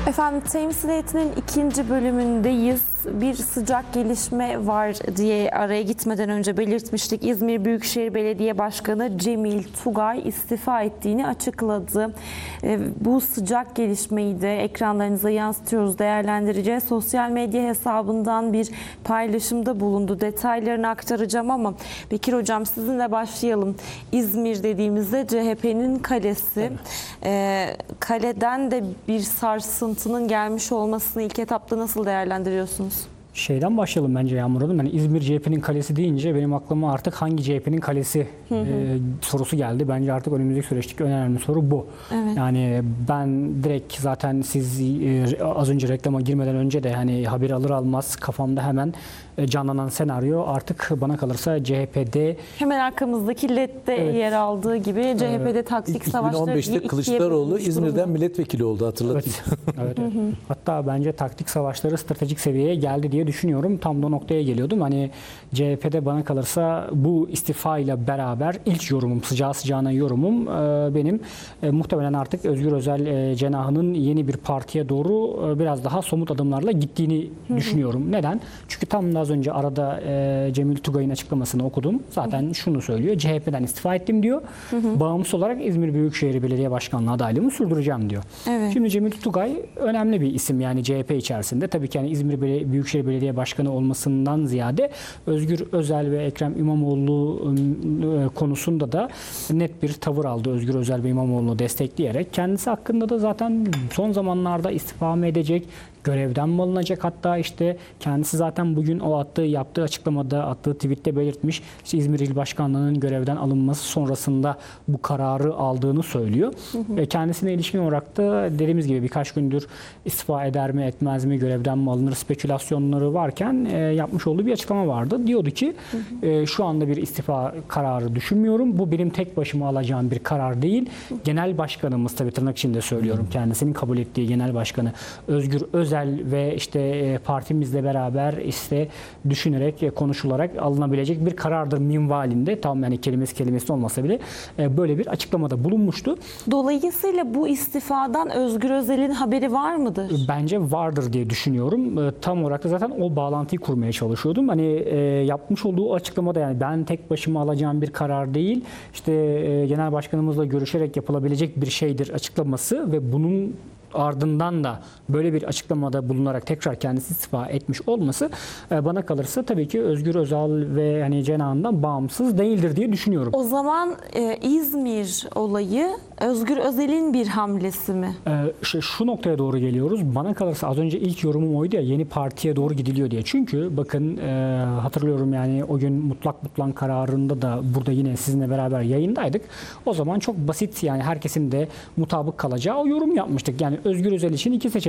Efendim, temsil heyetinin ikinci bölümündeyiz. Bir sıcak gelişme var diye araya gitmeden önce belirtmiştik. İzmir Büyükşehir Belediye Başkanı Cemil Tugay istifa ettiğini açıkladı. Bu sıcak gelişmeyi de ekranlarınıza yansıtıyoruz, değerlendireceğiz. Sosyal medya hesabından bir paylaşımda bulundu. Detaylarını aktaracağım ama Bekir Hocam, sizinle başlayalım. İzmir dediğimizde CHP'nin kalesi. Kaleden de bir sarsıntının gelmiş olmasını ilk etapta nasıl değerlendiriyorsunuz? Şeyden başlayalım bence Yağmur Hanım. Yani İzmir CHP'nin kalesi deyince benim aklıma artık hangi CHP'nin kalesi sorusu geldi. Bence artık önümüzdeki süreçteki önemli soru bu. Evet. Yani ben direkt zaten siz az önce reklama girmeden önce de hani haber alır almaz kafamda hemen canlanan senaryo artık bana kalırsa CHP'de hemen arkamızdaki LED'de yer aldığı gibi CHP'de taktik savaşları 2015'te Kılıçdaroğlu İzmir'den milletvekili oldu, hatırlatayım. Evet. Hatta bence taktik savaşları stratejik seviyeye geldi diye düşünüyorum. Tam da noktaya geliyordum. Hani CHP'de bana kalırsa bu istifa ile beraber ilk yorumum, sıcağı sıcağına yorumum benim muhtemelen artık Özgür Özel cenahının yeni bir partiye doğru biraz daha somut adımlarla gittiğini düşünüyorum. Neden? Çünkü tam da az önce arada Cemil Tugay'ın açıklamasını okudum. Zaten şunu söylüyor. CHP'den istifa ettim diyor. Bağımsız olarak İzmir Büyükşehir Belediye Başkanlığı adaylığımı sürdüreceğim diyor. Evet. Şimdi Cemil Tugay önemli bir isim yani CHP içerisinde. Tabii ki yani İzmir Büyükşehir Belediye Başkanı olmasından ziyade Özgür Özel ve Ekrem İmamoğlu konusunda da net bir tavır aldı. Özgür Özel ve İmamoğlu'nu destekleyerek. Kendisi hakkında da zaten son zamanlarda istifa mı edecek, görevden mi alınacak? Hatta işte kendisi zaten bugün o yaptığı açıklamada, attığı tweette belirtmiş. İşte İzmir İl Başkanlığı'nın görevden alınması sonrasında bu kararı aldığını söylüyor. Kendisine ilişkin olarak da dediğimiz gibi birkaç gündür istifa eder mi etmez mi, görevden mi alınır spekülasyonları varken yapmış olduğu bir açıklama vardı. Diyordu ki şu anda bir istifa kararı düşünmüyorum. Bu benim tek başıma alacağım bir karar değil. Genel başkanımız, tabii tırnak içinde söylüyorum, kendisinin kabul ettiği genel başkanı Özgür Özel ve işte partimizle beraber işte düşünerek, konuşularak alınabilecek bir karardır minvalinde. Tam yani kelimesi olmasa bile böyle bir açıklamada bulunmuştu. Dolayısıyla bu istifadan Özgür Özel'in haberi var mıdır? Bence vardır diye düşünüyorum. Tam olarak da zaten o bağlantıyı kurmaya çalışıyordum. Hani yapmış olduğu açıklamada yani ben tek başıma alacağım bir karar değil. İşte genel başkanımızla görüşerek yapılabilecek bir şeydir açıklaması ve bunun ardından da böyle bir açıklamada bulunarak tekrar kendisi istifa etmiş olması bana kalırsa tabii ki Özgür Özel ve yani cenahından bağımsız değildir diye düşünüyorum. O zaman İzmir olayı Özgür Özel'in bir hamlesi mi? Şu noktaya doğru geliyoruz. Bana kalırsa az önce ilk yorumum oydu ya, yeni partiye doğru gidiliyor diye. Çünkü bakın hatırlıyorum yani o gün mutlak kararında da burada yine sizinle beraber yayındaydık. O zaman çok basit yani herkesin de mutabık kalacağı o yorum yapmıştık. Yani Özgür Özel için iki seçenek